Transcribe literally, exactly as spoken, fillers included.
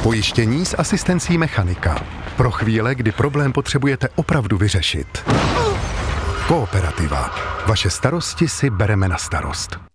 Pojištění s asistencí mechanika. Pro chvíle, kdy problém potřebujete opravdu vyřešit. Kooperativa. Vaše starosti si bereme na starost.